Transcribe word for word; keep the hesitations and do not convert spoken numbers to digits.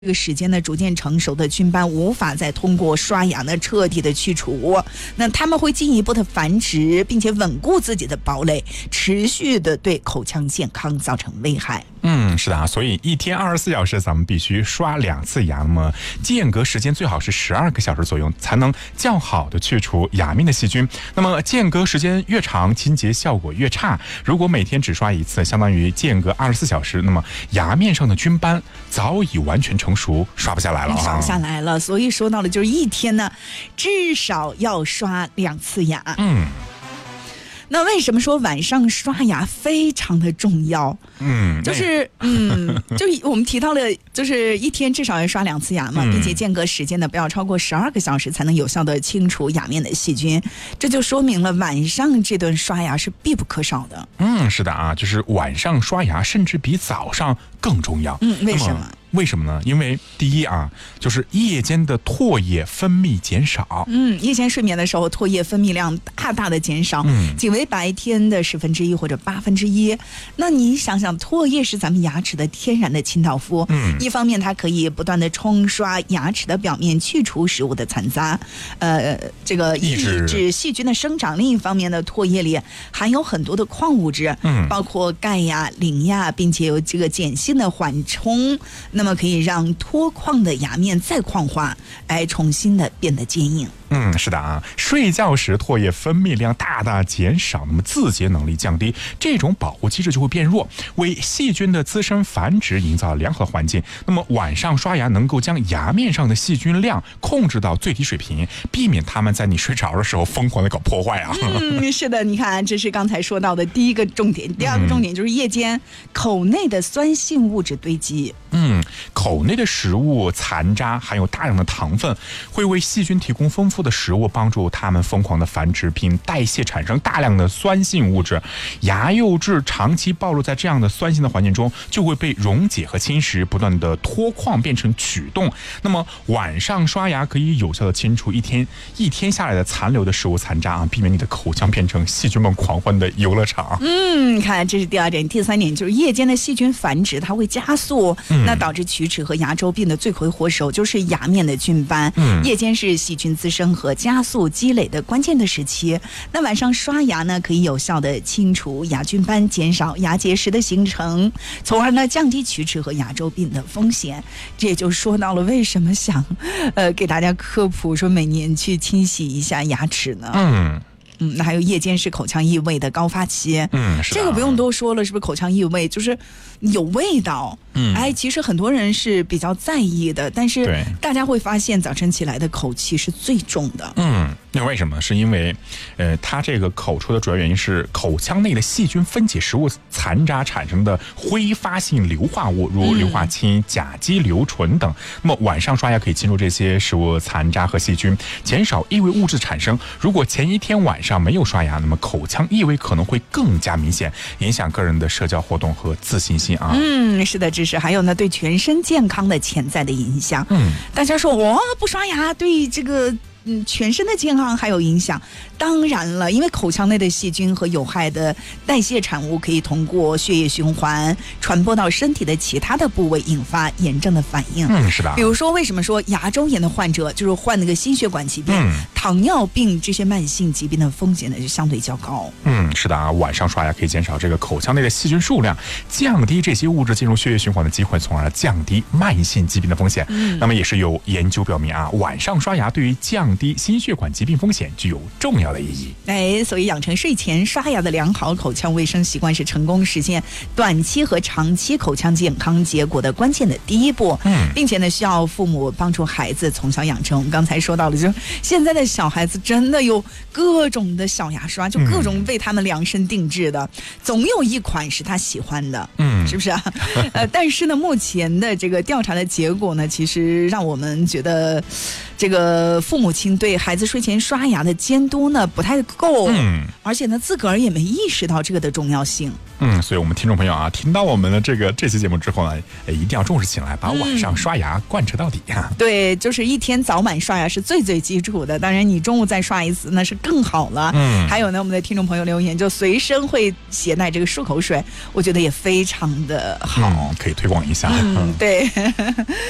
这个时间呢，逐渐成熟的菌斑无法再通过刷牙呢彻底的去除，那它们会进一步的繁殖，并且稳固自己的堡垒，持续的对口腔健康造成危害。 嗯，是的啊，所以一天二十四小时咱们必须刷两次牙，那么间隔时间最好是十二个小时左右，才能较好的去除牙面的细菌。那么间隔时间越长，清洁效果越差。如果每天只刷一次，相当于间隔二十四小时，那么牙面上的菌斑早已完全成熟，刷不下来了啊， 刷不下来了。所以说到了就是一天呢，至少要刷两次牙。 嗯。 那为什么说晚上刷牙非常的重要？ 嗯， 就是嗯，就我们提到了，就是一天至少要刷两次牙嘛，并且间隔时间呢不要超过十二个小时，才能有效的清除牙面的细菌。这就说明了晚上这顿刷牙是必不可少的。 嗯，是的啊，就是晚上刷牙甚至比早上更重要。 嗯，为什么？ 为什么呢？因为第一啊，就是夜间的唾液分泌减少。 嗯，夜间睡眠的时候，唾液分泌量大大的减少，嗯，仅为白天的十分之一或者八分之一。那你想想，唾液是咱们牙齿的天然的清道夫。嗯，一方面它可以不断的冲刷牙齿的表面，去除食物的残渣，呃，这个抑制细菌的生长；另一方面呢，唾液里含有很多的矿物质，嗯，包括钙呀、磷呀，并且有这个碱性的缓冲。那么可以让脱矿的牙面再矿化，哎，重新的变得坚硬。 嗯，是的啊，睡觉时唾液分泌量大大减少，那么自洁能力降低，这种保护机制就会变弱，为细菌的滋生繁殖营造良好的环境。那么晚上刷牙能够将牙面上的细菌量控制到最低水平，避免它们在你睡着的时候疯狂的搞破坏啊。 嗯，是的，你看，这是刚才说到的第一个重点，第二个重点就是夜间口内的酸性物质堆积。 嗯，口内的食物残渣含有大量的糖分，会为细菌提供丰富的食物，帮助它们疯狂的繁殖并代谢，产生大量的酸性物质。牙釉质长期暴露在这样的酸性的环境中，就会被溶解和侵蚀，不断的脱矿变成曲冻。那么晚上刷牙可以有效的清除一天一天下来的残留的食物残渣啊，避免你的口腔变成细菌们狂欢的游乐场。 嗯，你看，这是第二点。第三点就是夜间的细菌繁殖，它会加速。嗯，那导致龋齿和牙周病的罪魁祸首就是牙面的菌斑。嗯，夜间是细菌滋生和加速积累的关键的时期。那晚上刷牙呢，可以有效的清除牙菌斑，减少牙结石的形成，从而呢降低龋齿和牙周病的风险。这也就说到了为什么想，呃，给大家科普说每年去清洗一下牙齿呢？嗯。嗯，那还有夜间是口腔异味的高发期。嗯，是、啊、这个不用多说了，是不是口腔异味就是有味道？嗯，哎，其实很多人是比较在意的，但是大家会发现早晨起来的口气是最重的。 嗯，那为什么？是因为，呃，它这个口臭的主要原因是口腔内的细菌分解食物残渣产生的挥发性硫化物，如硫化氢、甲基硫醇等。那么晚上刷牙可以清除这些食物残渣和细菌，减少异味物质产生。如果前一天晚上没有刷牙，那么口腔异味可能会更加明显，影响个人的社交活动和自信心啊。 嗯，是的，这是还有呢，对全身健康的潜在的影响。嗯，大家说我不刷牙对这个。嗯，全身的健康还有影响，当然了，因为口腔内的细菌和有害的代谢产物可以通过血液循环传播到身体的其他的部位，引发炎症的反应。 嗯，是的。 比如说，为什么说牙周炎的患者就是患那个心血管疾病、嗯、糖尿病这些慢性疾病的风险呢就相对较高。 嗯，是的啊，晚上刷牙可以减少这个口腔内的细菌数量，降低这些物质进入血液循环的机会，从而降低慢性疾病的风险。嗯，那么也是有研究表明啊，晚上刷牙对于降降低心血管疾病风险具有重要的意义。 哎，所以养成睡前刷牙的良好口腔卫生习惯是成功实现短期和长期口腔健康结果的关键的第一步。嗯，并且呢，需要父母帮助孩子从小养成。我们刚才说到了，就是现在的小孩子真的有各种的小牙刷，就各种为他们量身定制的，嗯、总有一款是他喜欢的。嗯，是不是啊？呃，但是呢，目前的这个调查的结果呢，其实让我们觉得，这个父母亲对孩子睡前刷牙的监督呢不太够，嗯，而且呢自个儿也没意识到这个的重要性。 嗯，所以我们听众朋友啊，听到我们的这个这期节目之后呢，一定要重视起来，把晚上刷牙贯彻到底啊。 嗯、对，就是一天早晚刷牙是最最基础的，当然你中午再刷一次那是更好了。嗯，还有呢，我们的听众朋友留言就随身会携带这个漱口水，我觉得也非常的好， 嗯、可以推广一下。 嗯，对。